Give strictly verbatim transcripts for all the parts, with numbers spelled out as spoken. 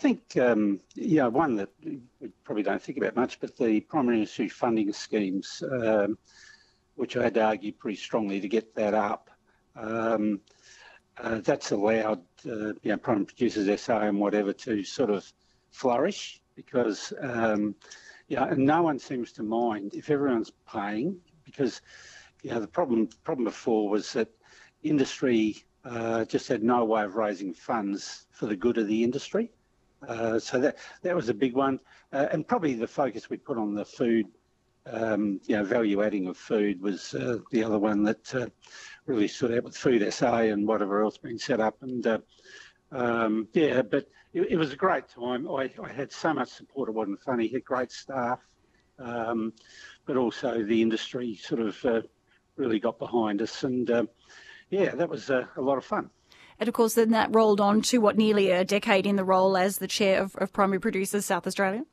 think, um, you know, one that we probably don't think about much, but the primary industry funding schemes, um, which I had to argue pretty strongly to get that up, um, uh, that's allowed, uh, you know, primary producers, S A and whatever, to sort of flourish because, um, you know, and no one seems to mind if everyone's paying because, you know, the problem problem before was that industry uh, just had no way of raising funds for the good of the industry. Uh, so that that was a big one, uh, and probably the focus we put on the food, um, you know, value adding of food was uh, the other one that uh, really stood out with Food S A and whatever else being set up. And uh, um, yeah, but it, it was a great time. I, I had so much support. It wasn't funny. Had great staff, um, but also the industry sort of uh, really got behind us, and uh, yeah, that was uh, a lot of fun. And of course, then that rolled on to what, nearly a decade in the role as the chair of, of Primary Producers South Australia?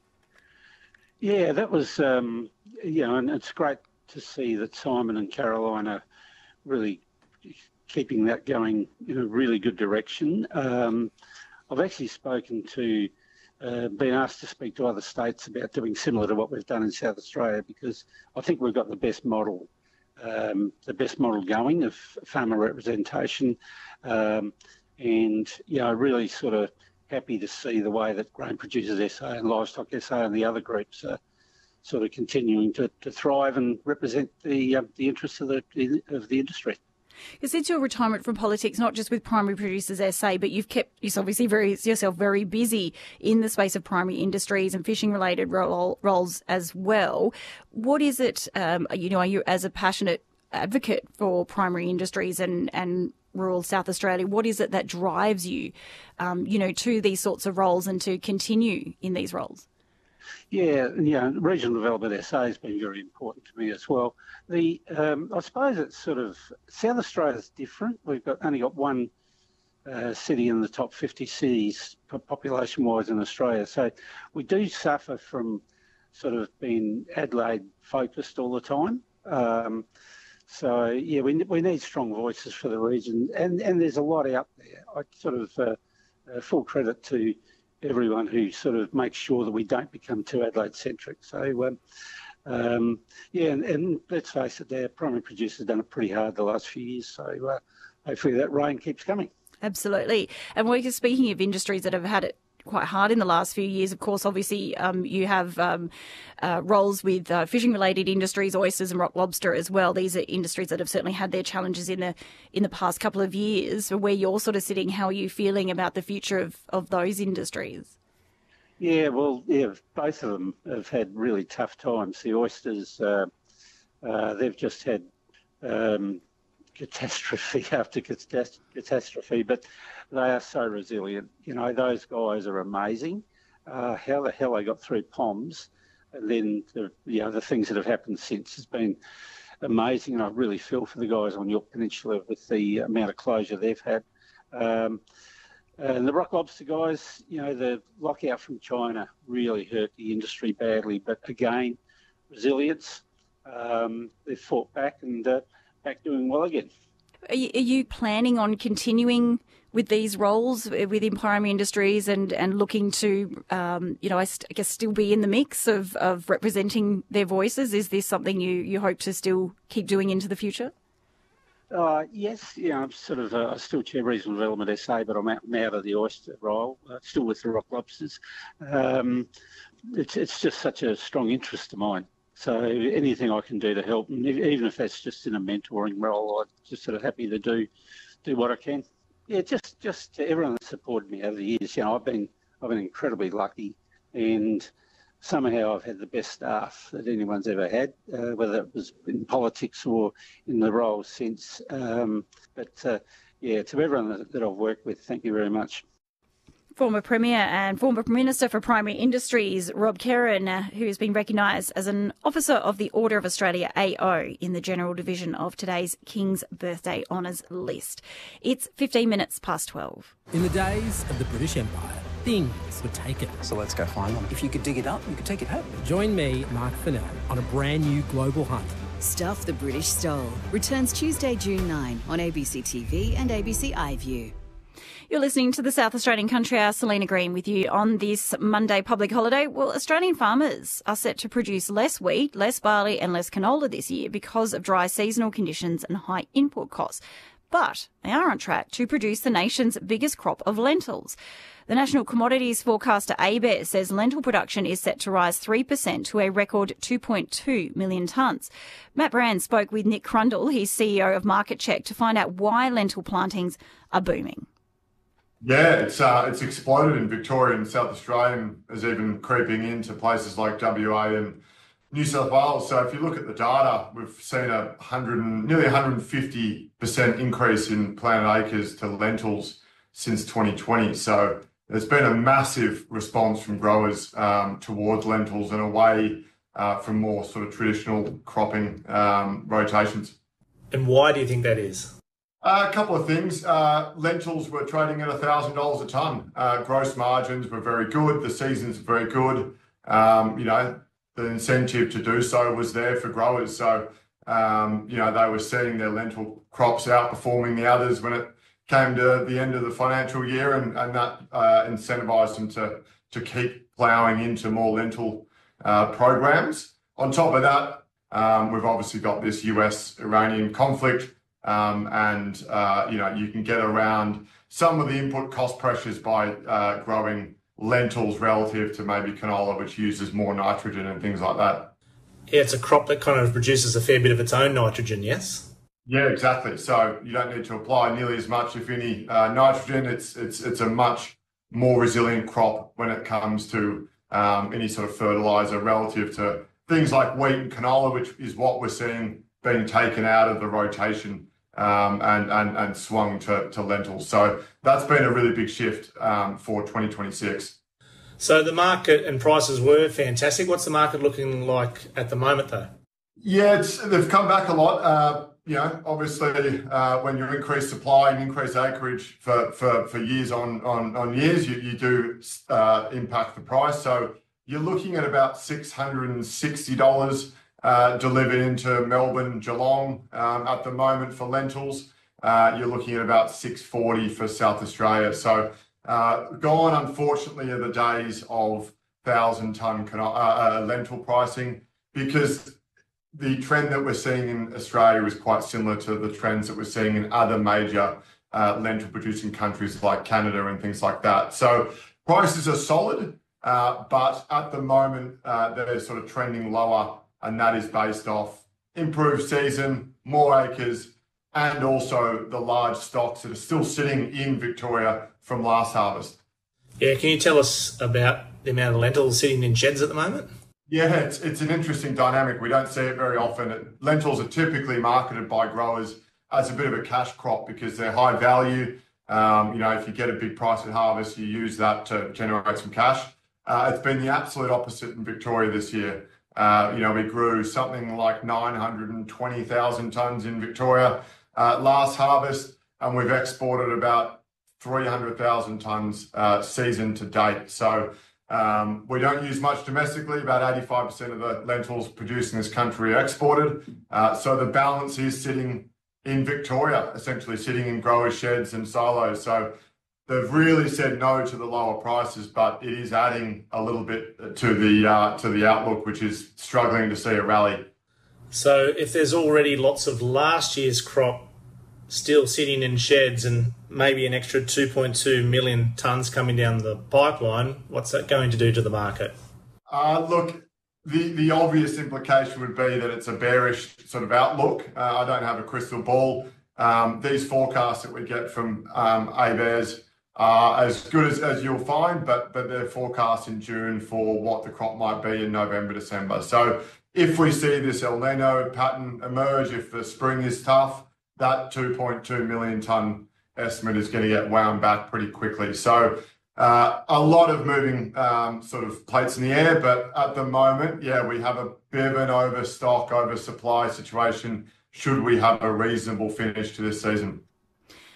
Yeah, that was, um, you know, and it's great to see that Simon and Caroline are really keeping that going in a really good direction. Um, I've actually spoken to, uh, been asked to speak to other states about doing similar to what we've done in South Australia because I think we've got the best model. Um, the best model going of farmer representation, um, and you know, really sort of happy to see the way that Grain Producers S A and Livestock S A and the other groups are sort of continuing to, to thrive and represent the uh, the interests of the of the industry. Since your retirement from politics, not just with Primary Producers S A, but you've kept yourself obviously very, yourself very busy in the space of primary industries and fishing-related role, roles as well. What is it, um, you know, are you as a passionate advocate for primary industries and, and rural South Australia, what is it that drives you, um, you know, to these sorts of roles and to continue in these roles? Yeah, yeah, regional development S A has been very important to me as well. The um, I suppose it's sort of South Australia's different. We've got only got one uh, city in the top fifty cities population-wise in Australia, so we do suffer from sort of being Adelaide focused all the time. Um, so yeah, we we need strong voices for the region, and and there's a lot out there. I sort of uh, uh, full credit to everyone who sort of makes sure that we don't become too Adelaide-centric. So, um, um, yeah, and, and let's face it, their primary producers have done it pretty hard the last few years, so uh, hopefully that rain keeps coming. Absolutely. And we're speaking of industries that have had it quite hard in the last few years. Of course, obviously, um, you have um, uh, roles with uh, fishing-related industries, oysters and rock lobster as well. These are industries that have certainly had their challenges in the in the past couple of years. Where you're sort of sitting, how are you feeling about the future of, of those industries? Yeah, well, yeah, both of them have had really tough times. The oysters, uh, uh, they've just had um, catastrophe after catastrophe, but they are so resilient. You know, those guys are amazing. Uh, how the hell they got through P O M S, and then the, you know, the things that have happened since has been amazing. And I really feel for the guys on York Peninsula with the amount of closure they've had. Um, and the rock lobster guys, you know, the lockout from China really hurt the industry badly. But again, resilience. Um, they've fought back and uh, back doing well again. Are you, are you planning on continuing with these roles within primary industries and, and looking to, um, you know, I, st- I guess still be in the mix of, of representing their voices? Is this something you, you hope to still keep doing into the future? Uh, yes, yeah, I'm sort of, uh, I still chair regional development S A, but I'm out, I'm out of the oyster role, uh, still with the rock lobsters. Um, it's, it's just such a strong interest of mine. So anything I can do to help, and even if that's just in a mentoring role, I'm just sort of happy to do do what I can. Yeah, just just to everyone that supported me over the years. You know, I've been I've been incredibly lucky, and somehow I've had the best staff that anyone's ever had, uh, whether it was in politics or in the role since. Um, but uh, yeah, to everyone that, that I've worked with, thank you very much. Former Premier and former Minister for Primary Industries, Rob Kerrin, uh, who has been recognised as an Officer of the Order of Australia A O in the General Division of today's King's Birthday Honours list. It's fifteen minutes past twelve. In the days of the British Empire, things were taken. So let's go find them. If you could dig it up, you could take it home. Join me, Mark Fennell, on a brand new global hunt. Stuff the British Stole returns Tuesday, June ninth on A B C T V and A B C iView. You're listening to the South Australian Country Hour. Selena Green with you on this Monday public holiday. Well, Australian farmers are set to produce less wheat, less barley and less canola this year because of dry seasonal conditions and high input costs. But they are on track to produce the nation's biggest crop of lentils. The National Commodities Forecaster A B A R says lentil production is set to rise three percent to a record two point two million tonnes. Matt Brand spoke with Nick Crundle, he's C E O of Market Check, to find out why lentil plantings are booming. Yeah, it's uh, it's exploded in Victoria and South Australia and is even creeping into places like W A and New South Wales. So if you look at the data, we've seen a one hundred, nearly one hundred fifty percent increase in planted acres to lentils since twenty twenty. So there's been a massive response from growers um, towards lentils and away uh, from more sort of traditional cropping um, rotations. And why do you think that is? Uh, a couple of things. Uh, lentils were trading at one thousand dollars a tonne. Uh, gross margins were very good. The seasons were very good. Um, you know, the incentive to do so was there for growers. So, um, you know, they were seeing their lentil crops outperforming the others when it came to the end of the financial year, and, and that uh, incentivised them to, to keep ploughing into more lentil uh, programs. On top of that, um, we've obviously got this U S Iranian conflict. Um, and, uh, you know, you can get around some of the input cost pressures by uh, growing lentils relative to maybe canola, which uses more nitrogen and things like that. Yeah, it's a crop that kind of produces a fair bit of its own nitrogen, yes? Yeah, exactly. So you don't need to apply nearly as much, if any, uh, nitrogen. It's, it's, it's a much more resilient crop when it comes to um, any sort of fertiliser relative to things like wheat and canola, which is what we're seeing being taken out of the rotation Um, and, and, and swung to, to lentils. So that's been a really big shift um, for twenty twenty-six. So the market and prices were fantastic. What's the market looking like at the moment, though? Yeah, it's, they've come back a lot. Uh, you know, obviously, uh, when you increase supply and increase acreage for, for, for years on, on, on years, you, you do uh, impact the price. So you're looking at about six hundred sixty dollars Uh, delivered into Melbourne, Geelong um, at the moment for lentils. Uh, you're looking at about six forty for South Australia. So uh, gone, unfortunately, are the days of thousand tonne uh, uh, lentil pricing, because the trend that we're seeing in Australia is quite similar to the trends that we're seeing in other major uh, lentil producing countries like Canada and things like that. So prices are solid, uh, but at the moment uh, they're sort of trending lower. And that is based off improved season, more acres, and also the large stocks that are still sitting in Victoria from last harvest. Yeah, can you tell us about the amount of lentils sitting in sheds at the moment? Yeah, it's, it's an interesting dynamic. We don't see it very often. Lentils are typically marketed by growers as a bit of a cash crop because they're high value. Um, you know, if you get a big price at harvest, you use that to generate some cash. Uh, it's been the absolute opposite in Victoria this year. Uh, you know, we grew something like nine hundred twenty thousand tonnes in Victoria uh, last harvest, and we've exported about three hundred thousand tonnes uh, season to date. So um, we don't use much domestically. About eighty-five percent of the lentils produced in this country are exported. Uh, so the balance is sitting in Victoria, essentially sitting in growers' sheds and silos. So they've really said no to the lower prices, but it is adding a little bit to the uh, to the outlook, which is struggling to see a rally. So if there's already lots of last year's crop still sitting in sheds and maybe an extra two point two million tonnes coming down the pipeline, what's that going to do to the market? Uh, look, the, the obvious implication would be that it's a bearish sort of outlook. Uh, I don't have a crystal ball. Um, these forecasts that we get from um, A B A Rs are as good as, as you'll find, but, but they're forecast in June for what the crop might be in November, December. So if we see this El Nino pattern emerge, if the spring is tough, that two point two million tonne estimate is going to get wound back pretty quickly. So uh, a lot of moving um, sort of plates in the air, but at the moment, yeah, we have a bit of an overstock, oversupply situation should we have a reasonable finish to this season.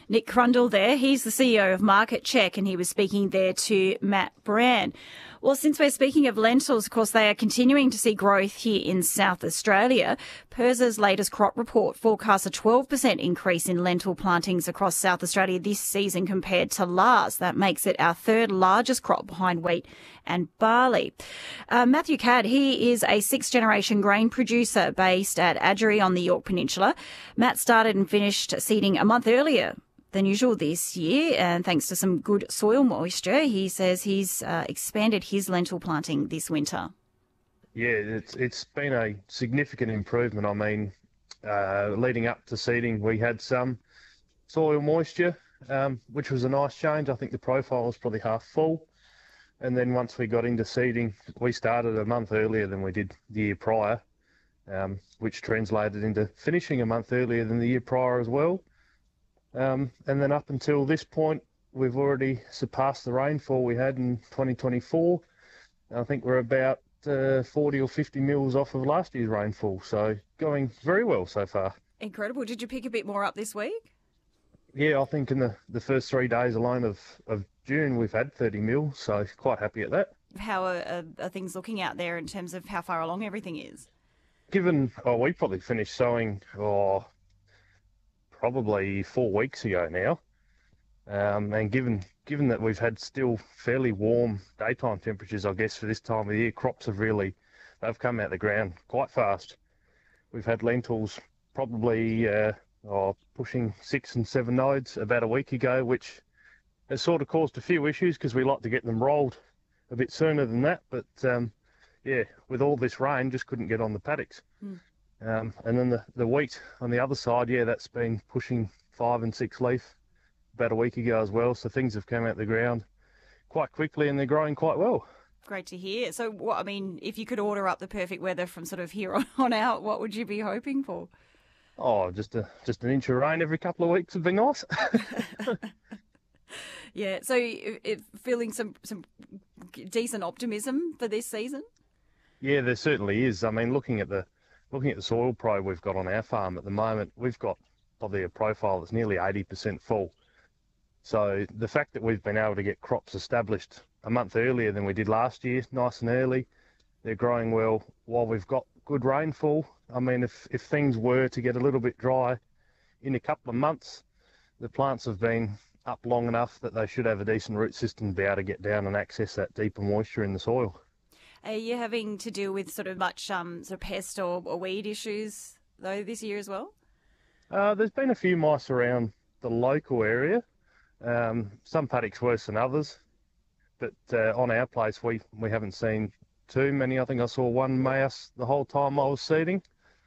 Nick Crundle there. He's the C E O of Market Check, and he was speaking there to Matt Brand. Well, since we're speaking of lentils, of course, they are continuing to see growth here in South Australia. P I R S A's latest crop report forecasts a twelve percent increase in lentil plantings across South Australia this season compared to last. That makes it our third largest crop behind wheat and barley. Uh, Matthew Cadd, he is a sixth-generation grain producer based at Adgery on the Yorke Peninsula. Matt started and finished seeding a month earlier than usual this year, and thanks to some good soil moisture. He says he's uh, expanded his lentil planting this winter. Yeah, it's it's been a significant improvement. I mean, uh, leading up to seeding, we had some soil moisture, um, which was a nice change. I think the profile was probably half full. And then once we got into seeding, we started a month earlier than we did the year prior, um, which translated into finishing a month earlier than the year prior as well. Um, and then up until this point, we've already surpassed the rainfall we had in twenty twenty-four. I think we're about uh, forty or fifty mils off of last year's rainfall, so going very well so far. Incredible. Did you pick a bit more up this week? Yeah, I think in the, the first three days alone of, of June, we've had thirty mil, so quite happy at that. How are, are, are things looking out there in terms of how far along everything is? Given, oh, we probably finished sowing, oh, probably four weeks ago now. Um, and given given that we've had still fairly warm daytime temperatures, I guess, for this time of the year, crops have really, they've come out the ground quite fast. We've had lentils probably uh, oh, pushing six and seven nodes about a week ago, which has sort of caused a few issues because we like to get them rolled a bit sooner than that. But um, yeah, with all this rain, just couldn't get on the paddocks. Mm. Um, and then the, the wheat on the other side, yeah, that's been pushing five and six leaf about a week ago as well. So things have come out the ground quite quickly and they're growing quite well. Great to hear. So, what I mean, if you could order up the perfect weather from sort of here on out, what would you be hoping for? Oh, just a just an inch of rain every couple of weeks would be nice. Yeah. So, it, feeling some some decent optimism for this season? Yeah, there certainly is. I mean, looking at the looking at the soil pro we've got on our farm at the moment, we've got probably a profile that's nearly eighty percent full. So the fact that we've been able to get crops established a month earlier than we did last year, nice and early, they're growing well while we've got good rainfall. I mean, if, if things were to get a little bit dry in a couple of months, the plants have been up long enough that they should have a decent root system to be able to get down and access that deeper moisture in the soil. Are you having to deal with sort of much um, sort of pest or, or weed issues, though, this year as well? Uh, there's been a few mice around the local area. Um, some paddocks worse than others. But uh, on our place, we, we haven't seen too many. I think I saw one mouse the whole time I was seeding.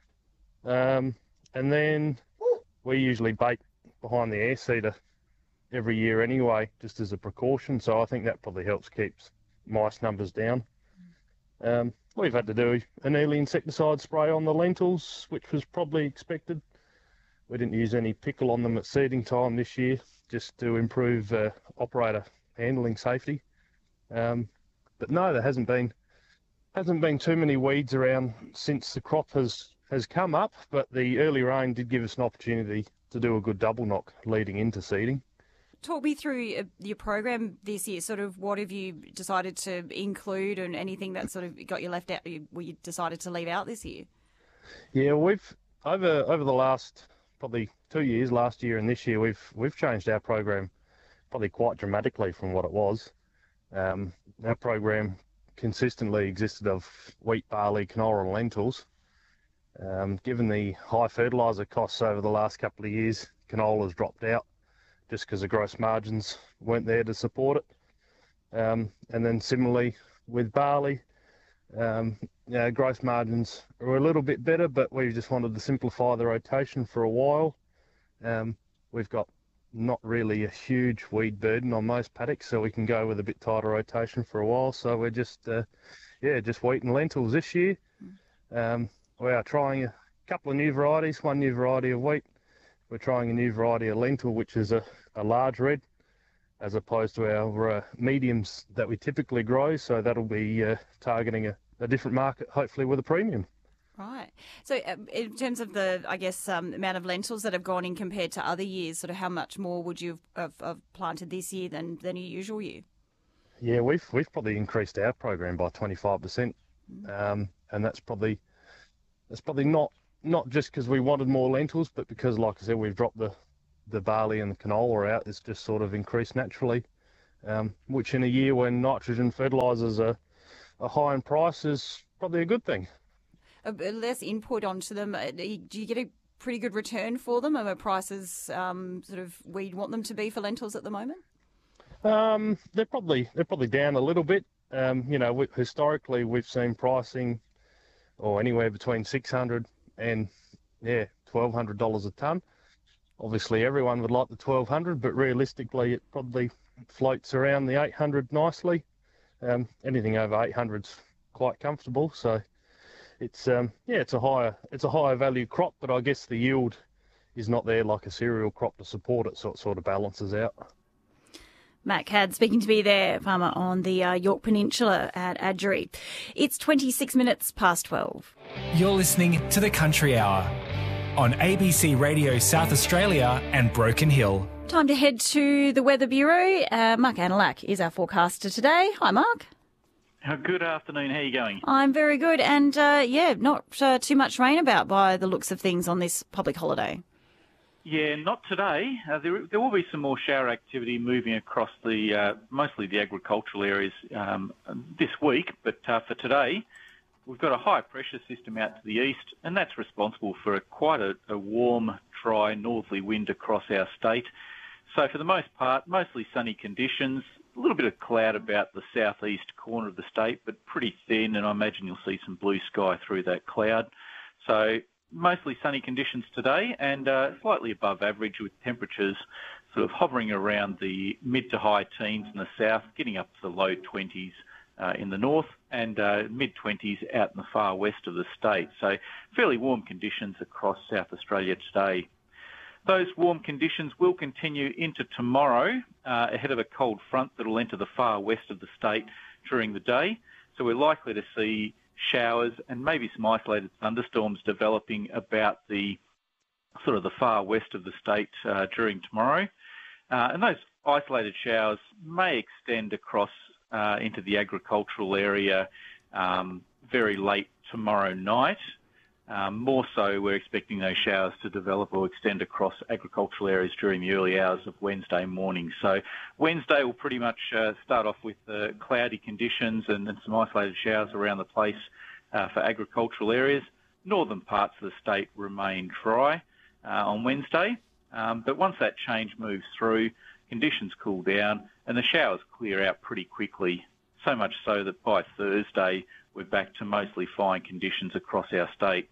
Um, and then we usually bait behind the air seeder every year anyway, just as a precaution. So I think that probably helps keep mice numbers down. Um, we've had to do an early insecticide spray on the lentils, which was probably expected. We didn't use any pickle on them at seeding time this year, just to improve uh, operator handling safety. Um, but no, there hasn't been hasn't been too many weeds around since the crop has, has come up, but the early rain did give us an opportunity to do a good double knock leading into seeding. Talk me through your program this year. Sort of what have you decided to include and anything that sort of got you left out, well, you decided to leave out this year? Yeah, we've, over over the last probably two years, last year and this year, we've we've changed our program probably quite dramatically from what it was. Um, our program consistently existed of wheat, barley, canola and lentils. Um, given the high fertiliser costs over the last couple of years, canola's dropped out just because the gross margins weren't there to support it. Um, and then similarly with barley, um, you know, gross margins are a little bit better, but we just wanted to simplify the rotation for a while. Um, we've got not really a huge weed burden on most paddocks, so we can go with a bit tighter rotation for a while. So we're just, uh, yeah, just wheat and lentils this year. Um, we are trying a couple of new varieties, one new variety of wheat. We're trying a new variety of lentil, which is a, a large red, as opposed to our uh, mediums that we typically grow. So that'll be uh, targeting a, a different market, hopefully with a premium. Right. So um, in terms of the, I guess, um, amount of lentils that have gone in compared to other years, sort of how much more would you have, have planted this year than, than a usual year? Yeah, we've we've probably increased our program by twenty-five percent, um, and that's probably that's probably not not just because we wanted more lentils, but because, like I said, we've dropped the the barley and the canola out. It's just sort of increased naturally, um, which in a year when nitrogen fertilisers are, are high in price is probably a good thing. A bit less input onto them. Do you get a pretty good return for them? Are prices um, sort of where you want them to be for lentils at the moment? Um, they're probably they're probably down a little bit. Um, you know, we, historically we've seen pricing, or anywhere between six hundred and yeah, twelve hundred dollars a ton. Obviously, everyone would like the twelve hundred, but realistically, it probably floats around the eight hundred nicely. Um, anything over eight hundred's quite comfortable. So it's um, yeah, it's a higher it's a higher value crop, but I guess the yield is not there like a cereal crop to support it, so it sort of balances out. Matt Cadd speaking to me there, farmer on the uh, Yorke Peninsula at Adgery. It's twenty-six minutes past twelve. You're listening to The Country Hour on A B C Radio South Australia and Broken Hill. Time to head to the Weather Bureau. Uh, Mark Anilak is our forecaster today. Hi, Mark. Good afternoon. How are you going? I'm very good. And, uh, yeah, not uh, too much rain about by the looks of things on this public holiday. Yeah, not today. Uh, there, there will be some more shower activity moving across the uh, mostly the agricultural areas um, this week. But uh, for today, we've got a high pressure system out to the east, and that's responsible for a, quite a, a warm, dry, northerly wind across our state. So for the most part, mostly sunny conditions. A little bit of cloud about the southeast corner of the state, but pretty thin, and I imagine you'll see some blue sky through that cloud. So mostly sunny conditions today, and uh, slightly above average, with temperatures sort of hovering around the mid to high teens in the south, getting up to the low twenties uh, in the north, and uh, mid twenties out in the far west of the state. So fairly warm conditions across South Australia today. Those warm conditions will continue into tomorrow, uh, ahead of a cold front that will enter the far west of the state during the day. So we're likely to see showers and maybe some isolated thunderstorms developing about the sort of the far west of the state uh, during tomorrow. Uh, and those isolated showers may extend across uh, into the agricultural area um, very late tomorrow night. Um, more so, we're expecting those showers to develop or extend across agricultural areas during the early hours of Wednesday morning. So Wednesday will pretty much uh, start off with uh, cloudy conditions and, and some isolated showers around the place uh, for agricultural areas. Northern parts of the state remain dry uh, on Wednesday, um, but once that change moves through, conditions cool down and the showers clear out pretty quickly, so much so that by Thursday we're back to mostly fine conditions across our state.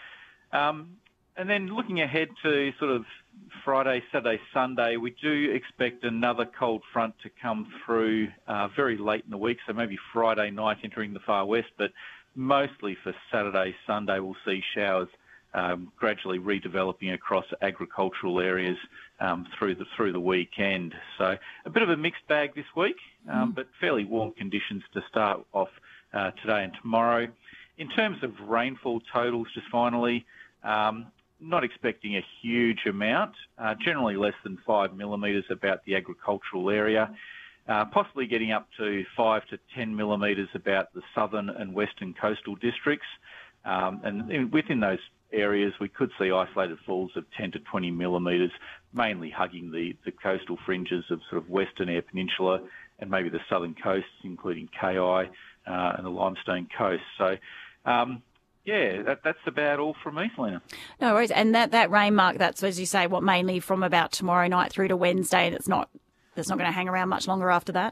Um, and then looking ahead to sort of Friday, Saturday, Sunday, we do expect another cold front to come through uh, very late in the week, so maybe Friday night entering the far west, but mostly for Saturday, Sunday, we'll see showers um, gradually redeveloping across agricultural areas um, through the through the weekend. So a bit of a mixed bag this week, um, mm. but fairly warm conditions to start off uh, today and tomorrow. In terms of rainfall totals, just finally, um, not expecting a huge amount, uh, generally less than five millimetres about the agricultural area, uh, possibly getting up to five to ten millimetres about the southern and western coastal districts. Um, and in, within those areas, we could see isolated falls of ten to twenty millimetres, mainly hugging the, the coastal fringes of sort of western Eyre Peninsula and maybe the southern coasts, including K I uh, and the Limestone Coast. So, um, yeah, that, that's about all from me, Selena. No worries. And that, that rain, Mark, that's, as you say, what, mainly from about tomorrow night through to Wednesday, and it's not, it's not going to hang around much longer after that?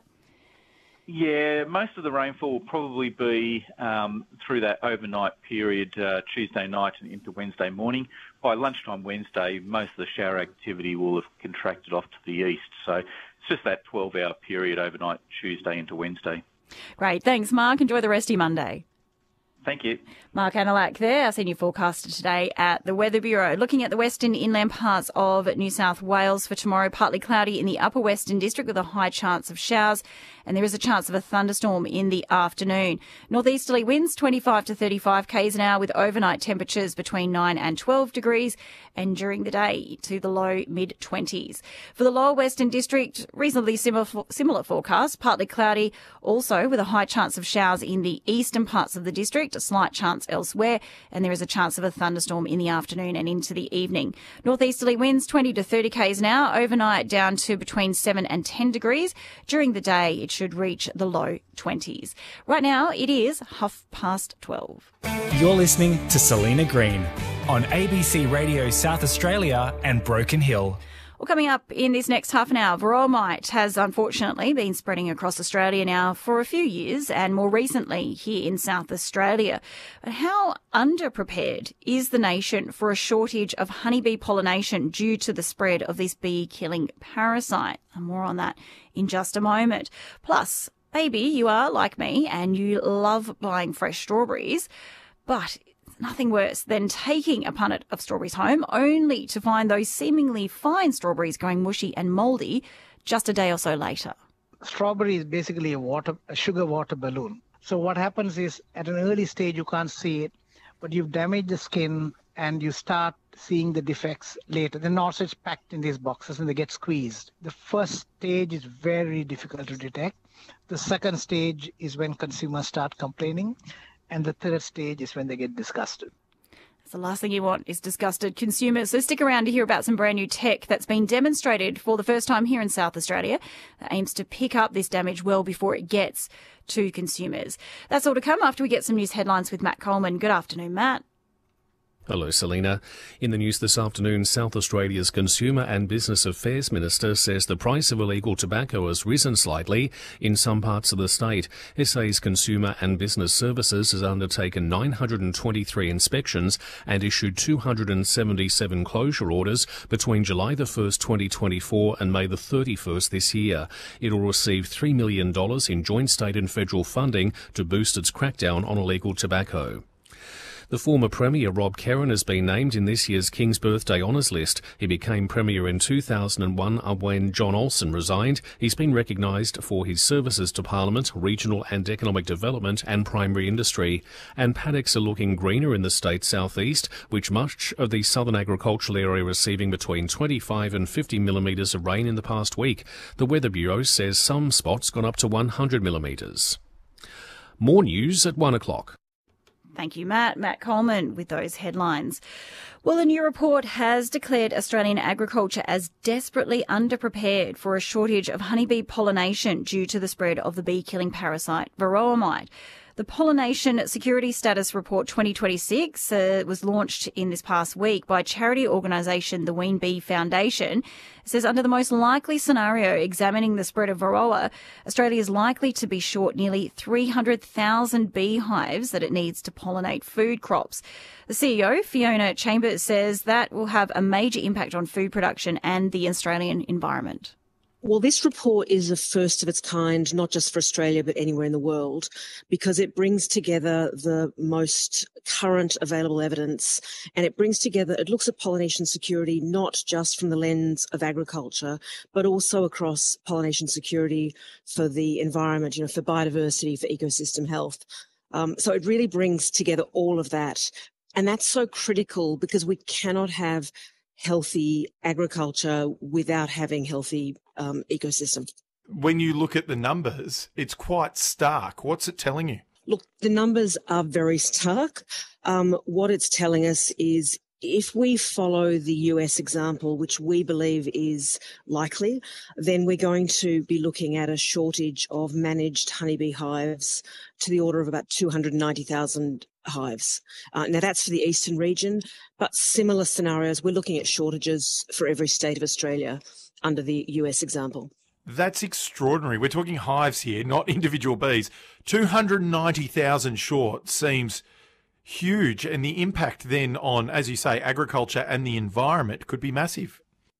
Yeah, most of the rainfall will probably be um, through that overnight period, uh, Tuesday night and into Wednesday morning. By lunchtime Wednesday, most of the shower activity will have contracted off to the east. So it's just that twelve-hour period overnight, Tuesday into Wednesday. Great. Thanks, Mark. Enjoy the rest of your Monday. Thank you. Mark Analak there, our senior forecaster today at the Weather Bureau. Looking at the western inland parts of New South Wales for tomorrow, partly cloudy in the upper western district with a high chance of showers, and there is a chance of a thunderstorm in the afternoon. Northeasterly winds twenty-five to thirty-five k's an hour with overnight temperatures between nine and twelve degrees, and during the day to the low mid-twenties. For the lower western district, reasonably similar, similar forecast, partly cloudy, also with a high chance of showers in the eastern parts of the district, a slight chance elsewhere, and there is a chance of a thunderstorm in the afternoon and into the evening. Northeasterly winds twenty to thirty k's an hour, overnight down to between seven and ten degrees. During the day, it should reach the low twenties. Right now, it is half past twelve. You're listening to Selena Green on A B C Radio South Australia and Broken Hill. Well, coming up in this next half an hour, varroa mite has unfortunately been spreading across Australia now for a few years, and more recently here in South Australia. But how underprepared is the nation for a shortage of honeybee pollination due to the spread of this bee-killing parasite? And more on that in just a moment. Plus, maybe you are like me and you love buying fresh strawberries, but nothing worse than taking a punnet of strawberries home only to find those seemingly fine strawberries going mushy and mouldy just a day or so later. Strawberry is basically a water, a sugar water balloon. So what happens is at an early stage you can't see it, but you've damaged the skin and you start seeing the defects later. Then also it's packed in these boxes and they get squeezed. The first stage is very difficult to detect. The second stage is when consumers start complaining. And the third stage is when they get disgusted. So the last thing you want is disgusted consumers. So stick around to hear about some brand new tech that's been demonstrated for the first time here in South Australia that aims to pick up this damage well before it gets to consumers. That's all to come after we get some news headlines with Matt Coleman. Good afternoon, Matt. Hello, Selena. In the news this afternoon, South Australia's Consumer and Business Affairs Minister says the price of illegal tobacco has risen slightly in some parts of the state. S A's Consumer and Business Services has undertaken nine hundred twenty-three inspections and issued two hundred seventy-seven closure orders between July the first, twenty twenty-four and May the thirty-first this year. It will receive three million dollars in joint state and federal funding to boost its crackdown on illegal tobacco. The former Premier Rob Kerrin has been named in this year's King's Birthday Honours list. He became Premier in two thousand one when John Olsen resigned. He's been recognised for his services to Parliament, regional and economic development and primary industry. And paddocks are looking greener in the state's southeast, with much of the southern agricultural area receiving between twenty-five and fifty millimetres of rain in the past week. The Weather Bureau says some spots got up to one hundred millimetres. More news at one o'clock. Thank you, Matt. Matt Coleman with those headlines. Well, a new report has declared Australian agriculture as desperately underprepared for a shortage of honeybee pollination due to the spread of the bee-killing parasite varroa mite. The Pollination Security Status Report twenty twenty-six uh, was launched in this past week by charity organisation the Ween Bee Foundation. It says under the most likely scenario examining the spread of varroa, Australia is likely to be short nearly three hundred thousand beehives that it needs to pollinate food crops. The C E O, Fiona Chambers, says that will have a major impact on food production and the Australian environment. Well, this report is a first of its kind, not just for Australia, but anywhere in the world, because it brings together the most current available evidence, and it brings together, it looks at pollination security, not just from the lens of agriculture, but also across pollination security for the environment, you know, for biodiversity, for ecosystem health. Um, so it really brings together all of that. And that's so critical because we cannot have healthy agriculture without having healthy um, ecosystem. When you look at the numbers, it's quite stark. What's it telling you? Look, the numbers are very stark. Um, what it's telling us is if we follow the U S example, which we believe is likely, then we're going to be looking at a shortage of managed honeybee hives to the order of about two hundred ninety thousand hives. Uh, now, that's for the eastern region, but similar scenarios, we're looking at shortages for every state of Australia under the U S example. That's extraordinary. We're talking hives here, not individual bees. two hundred ninety thousand short seems huge, and the impact then on, as you say, agriculture and the environment could be massive.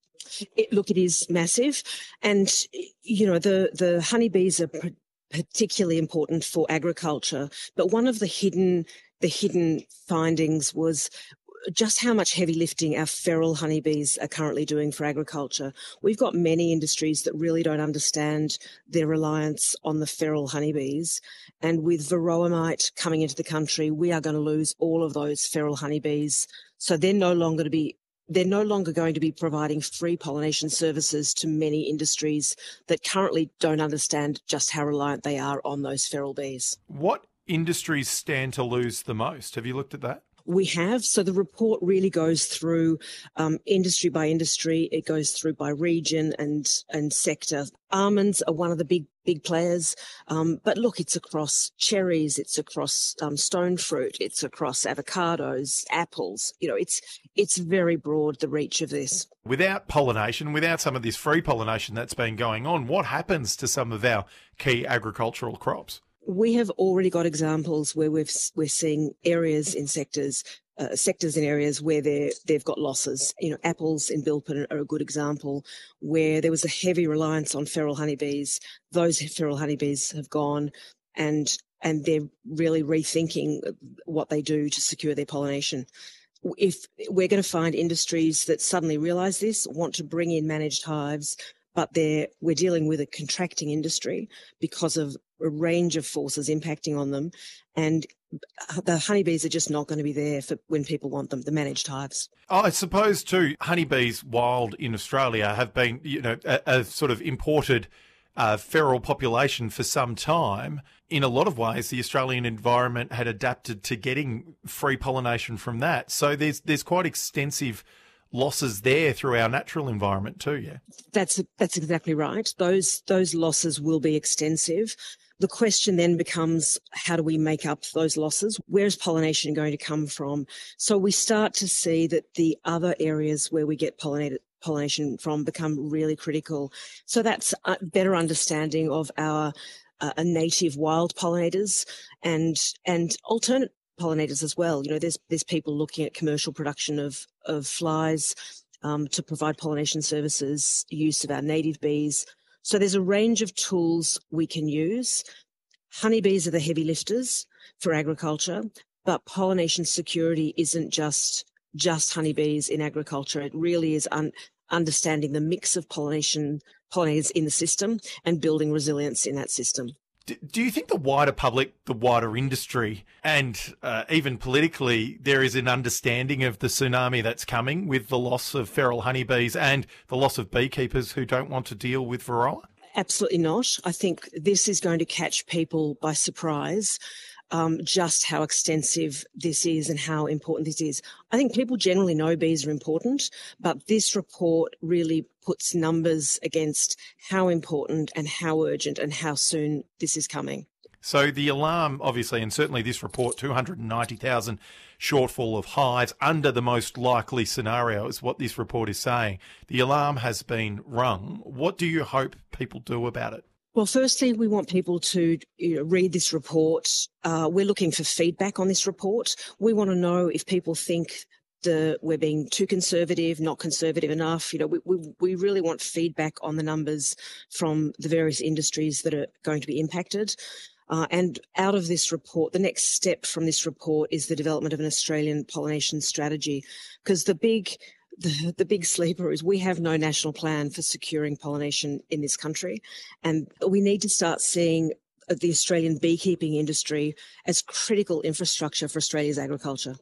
It, look, it is massive. And, you know, the, the honeybees are particularly important for agriculture, but one of the hidden the hidden findings was just how much heavy lifting our feral honeybees are currently doing for agriculture. We've got many industries that really don't understand their reliance on the feral honeybees. And with varroa mite coming into the country, we are going to lose all of those feral honeybees. So they're no longer to be They're no longer going to be providing free pollination services to many industries that currently don't understand just how reliant they are on those feral bees. What industries stand to lose the most? Have you looked at that? We have. So the report really goes through um, industry by industry. It goes through by region and and sector. Almonds are one of the big, big players. Um, but look, it's across cherries, it's across um, stone fruit, it's across avocados, apples. You know, it's it's very broad, the reach of this. Without pollination, without some of this free pollination that's been going on, what happens to some of our key agricultural crops? We have already got examples where we've, we're seeing areas in sectors, uh, sectors in areas where they're, they've got losses. You know, apples in Bilpin are a good example where there was a heavy reliance on feral honeybees. Those feral honeybees have gone and, and they're really rethinking what they do to secure their pollination. If we're going to find industries that suddenly realise this, want to bring in managed hives, but they're, we're dealing with a contracting industry because of a range of forces impacting on them, and the honeybees are just not going to be there for when people want them, the managed hives. Oh, I suppose too, honeybees wild in Australia have been, you know, a, a sort of imported uh, feral population for some time. In a lot of ways, the Australian environment had adapted to getting free pollination from that. So there's there's quite extensive losses there through our natural environment too, yeah? That's that's exactly right. Those those losses will be extensive. The question then becomes, how do we make up those losses? Where is pollination going to come from? So we start to see that the other areas where we get pollinated pollination from become really critical. So that's a better understanding of our uh, native wild pollinators and and alternate pollinators as well. You know, there's there's people looking at commercial production of of flies um, to provide pollination services, use of our native bees. So there's a range of tools we can use. Honeybees are the heavy lifters for agriculture, but pollination security isn't just just honeybees in agriculture. It really is un- understanding the mix of pollination pollinators in the system and building resilience in that system. Do you think the wider public, the wider industry, and uh, even politically, there is an understanding of the tsunami that's coming with the loss of feral honeybees and the loss of beekeepers who don't want to deal with varroa? Absolutely not. I think this is going to catch people by surprise, um, just how extensive this is and how important this is. I think people generally know bees are important, but this report really puts numbers against how important and how urgent and how soon this is coming. So the alarm, obviously, and certainly this report, two hundred ninety thousand shortfall of hives under the most likely scenario is what this report is saying. The alarm has been rung. What do you hope people do about it? Well, firstly, we want people to you know, read this report. Uh, we're looking for feedback on this report. We want to know if people think the, we're being too conservative, not conservative enough. You know, we, we, we really want feedback on the numbers from the various industries that are going to be impacted. Uh, and out of this report, the next step from this report is the development of an Australian pollination strategy, because the big The, the big sleeper is we have no national plan for securing pollination in this country, and we need to start seeing the Australian beekeeping industry as critical infrastructure for Australia's agriculture.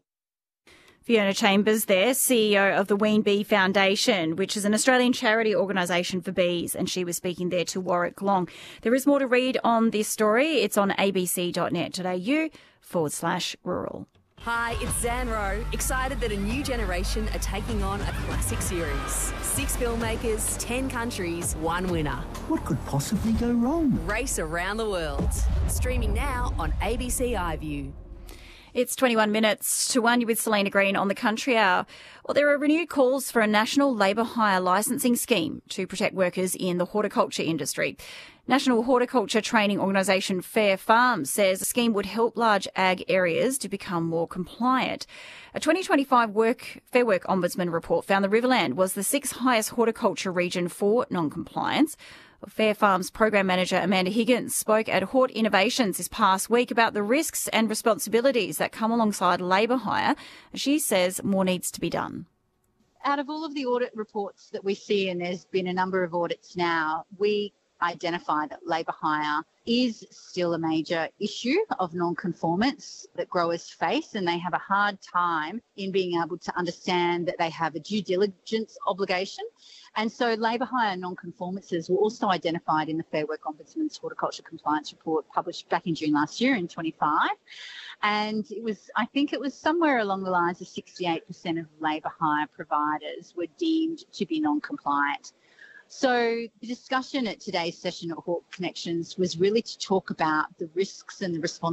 Fiona Chambers there, C E O of the Ween Bee Foundation, which is an Australian charity organisation for bees, and she was speaking there to Warwick Long. There is more to read on this story. It's on abc.net.au forward slash rural. Hi, it's Zan Rowe, excited that a new generation are taking on a classic series. Six filmmakers, ten countries, one winner. What could possibly go wrong? Race around the world. Streaming now on A B C iView. It's twenty-one minutes to one. You're with Selena Green on the Country Hour. Well, there are renewed calls for a national labour hire licensing scheme to protect workers in the horticulture industry. National Horticulture Training Organisation Fair Farms says the scheme would help large ag areas to become more compliant. A twenty twenty-five work, Fair Work Ombudsman report found the Riverland was the sixth highest horticulture region for non-compliance. Fair Farms Program Manager Amanda Higgins spoke at Hort Innovations this past week about the risks and responsibilities that come alongside labour hire. She says more needs to be done. Out of all of the audit reports that we see, and there's been a number of audits now, we identify that labour hire is still a major issue of non-conformance that growers face, and they have a hard time in being able to understand that they have a due diligence obligation. And so labour hire non-conformances were also identified in the Fair Work Ombudsman's Horticulture Compliance Report published back in June last year in twenty-five. And it was, I think it was somewhere along the lines of sixty-eight percent of labour hire providers were deemed to be non-compliant. So the discussion at today's session at Hawke Connections was really to talk about the risks and the responsibilities